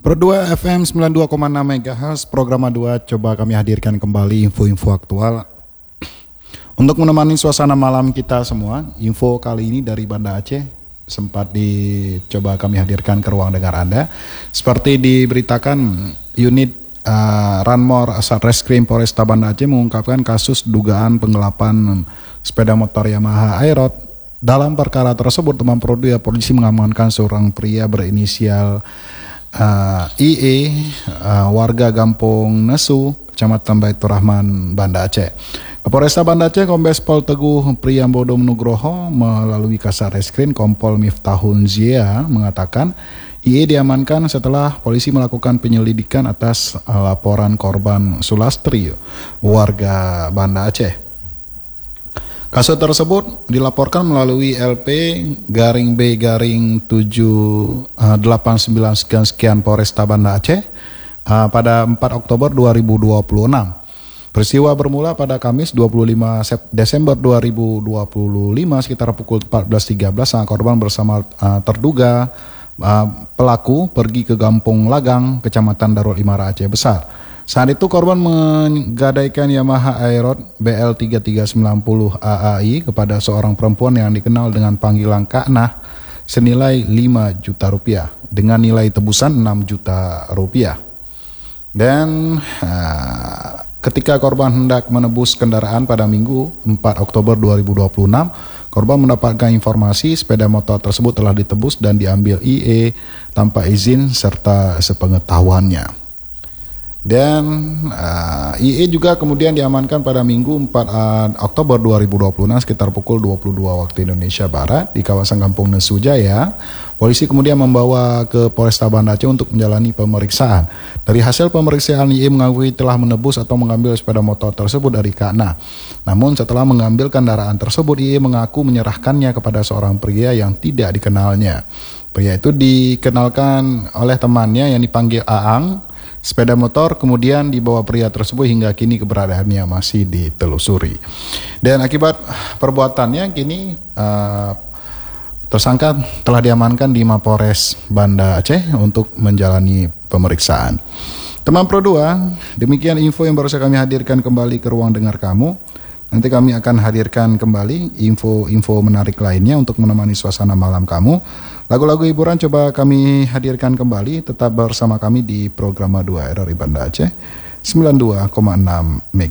Pro 2 FM 92,6 MHz, program 2 coba kami hadirkan kembali info-info aktual untuk menemani suasana malam kita semua. Info kali ini dari Banda Aceh sempat dicoba kami hadirkan ke ruang dengar Anda. Seperti diberitakan, unit Ranmor Satreskrim Polresta Banda Aceh mengungkapkan kasus dugaan penggelapan sepeda motor Yamaha Aeroad. Dalam perkara tersebut, teman Pro 2, polisi mengamankan seorang pria berinisial IE, warga Gampong Nesu, Kecamatan Baitur Rahman, Banda Aceh. Kapolresta Banda Aceh Kombes Pol Teguh Priyambodo Nugroho melalui Kasareskrim Kompol Miftahun Zia mengatakan IE diamankan setelah polisi melakukan penyelidikan atas laporan korban Sulastri, warga Banda Aceh. Kasus tersebut dilaporkan melalui LP garing B garing 789 sekian Polresta Banda Aceh pada 4 Oktober 2026. Peristiwa bermula pada Kamis 25 Desember 2025 sekitar pukul 14.13 sang korban bersama terduga pelaku pergi ke Gampong Lagang, Kecamatan Darul Imara, Aceh Besar. Saat itu korban menggadaikan Yamaha Aeroad BL3390 AAI kepada seorang perempuan yang dikenal dengan panggilan Kak Nah senilai 5 juta rupiah dengan nilai tebusan 6 juta rupiah. Dan ketika korban hendak menebus kendaraan pada Minggu 4 Oktober 2026, korban mendapatkan informasi sepeda motor tersebut telah ditebus dan diambil IE tanpa izin serta sepengetahuannya. Dan IE juga kemudian diamankan pada Minggu 4 Oktober 2026 sekitar pukul 22 waktu Indonesia Barat di kawasan Gampong Nesu Jaya. Polisi kemudian membawa ke Polresta Banda Aceh untuk menjalani pemeriksaan. Dari hasil pemeriksaan, IE mengakui telah menebus atau mengambil sepeda motor tersebut dari Kak Nah. Namun setelah mengambil kendaraan tersebut, IE mengaku menyerahkannya kepada seorang pria yang tidak dikenalnya. Pria itu dikenalkan oleh temannya yang dipanggil Aang. Sepeda motor kemudian dibawa pria tersebut hingga kini keberadaannya masih ditelusuri. Dan akibat perbuatannya kini tersangka telah diamankan di Mapolres Banda Aceh untuk menjalani pemeriksaan. Teman Pro 2, demikian info yang baru saya kami hadirkan kembali ke ruang dengar kamu. Nanti kami akan hadirkan kembali info-info menarik lainnya untuk menemani suasana malam kamu. Lagu-lagu hiburan coba kami hadirkan kembali. Tetap bersama kami di program 2 RRI Banda Aceh 92,6 MHz.